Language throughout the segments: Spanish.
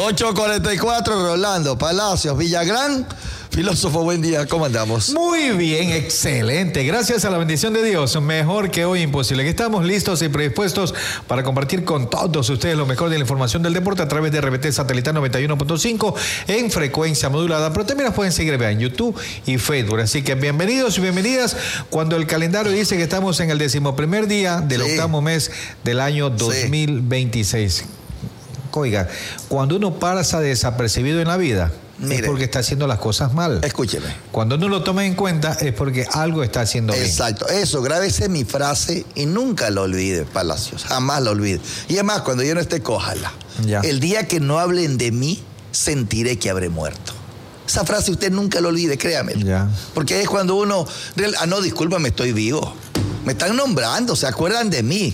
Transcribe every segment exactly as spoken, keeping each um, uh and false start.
ocho cuarenta y cuatro, Rolando Palacios Villagrán. Filósofo, buen día, ¿cómo andamos? Muy bien, excelente. Gracias a la bendición de Dios, mejor que hoy imposible. Que estamos listos y predispuestos para compartir con todos ustedes lo mejor de la información del deporte a través de R B T Satelital noventa y uno punto cinco en frecuencia modulada. Pero también nos pueden seguir en YouTube y Facebook. Así que bienvenidos y bienvenidas cuando el calendario dice que estamos en el decimoprimer día del sí. octavo mes del año dos mil veintiséis. Sí. Oiga, cuando uno pasa desapercibido en la vida, Mire, es porque está haciendo las cosas mal. Escúcheme. Cuando uno lo toma en cuenta es porque algo está haciendo bien. Exacto. Eso, grábese mi frase y nunca lo olvide, Palacios. Jamás lo olvide. Y además, cuando yo no esté, cójala. Ya. El día que no hablen de mí, sentiré que habré muerto. Esa frase usted nunca lo olvide, créame. Ya. Porque es cuando uno... Ah, no, discúlpame, estoy vivo. Me están nombrando, se acuerdan de mí.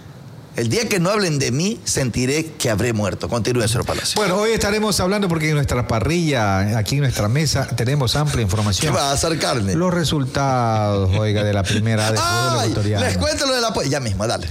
El día que no hablen de mí, sentiré que habré muerto. Continúe, señor Palacio. Bueno, hoy estaremos hablando porque en nuestra parrilla, aquí en nuestra mesa, tenemos amplia información. ¿Qué va a hacer carne? Los resultados, oiga, de la primera de fútbol ecuatoriano. Les cuento lo de la... Ya mismo, dale.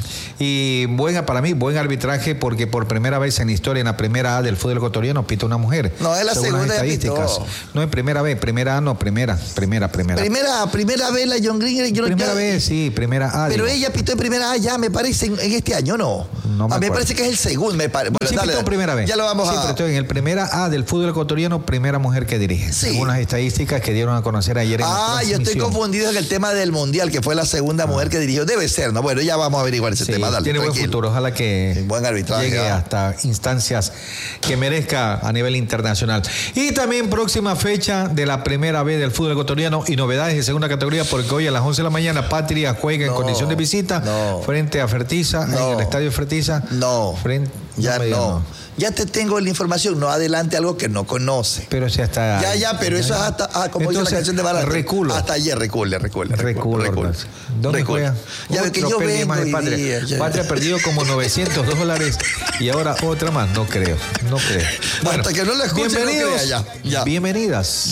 Y buen, para mí, buen arbitraje porque por primera vez en la historia, en la primera A del fútbol ecuatoriano, pita una mujer. No, es la segunda estadísticas. No, en primera B, primera A, no, primera, primera, primera. Primera, primera B, la John Green. Yo primera ya... B, sí, primera A. Pero digo. ella pitó en primera A ya, me parece, en, en este año. No, no me, a mí me parece que es el segundo. Me pare... bueno, sí, dale, dale. Primera vez. Ya lo vamos sí, a... pero estoy en el primera A del fútbol ecuatoriano, primera mujer que dirige. Sí. Según las estadísticas que dieron a conocer ayer en Ah, yo estoy confundido en el tema del Mundial, que fue la segunda ah. mujer que dirigió. Debe ser, ¿no? Bueno, ya vamos a averiguar ese sí, tema. Dale, tiene tranquilo. buen futuro. Ojalá que sí, buen arbitraje, llegue ah. hasta instancias que merezca a nivel internacional. Y también próxima fecha de la primera B del fútbol ecuatoriano y novedades de segunda categoría, porque hoy a las once de la mañana Patria juega no, en condición de visita no. frente a Fertiza, no. en el estadio Fertiza. No, frente, ya no. no. Ya te tengo la información, no adelante algo que no conoce. Pero si hasta... Ya, ya, pero ya, eso es hasta, ah, como entonces, dice la canción de Barato. Reculo. Hasta ayer, recule, recule. Reculo. reculo. ¿Dónde reculo. juega? Ya ve que yo vengo más de hoy Patria. Día, ya. Patria ha perdido como novecientos dólares y ahora otra más. No creo, no creo. Bueno, hasta que no la escuche, bienvenidos, no crea, ya, ya. Bienvenidas.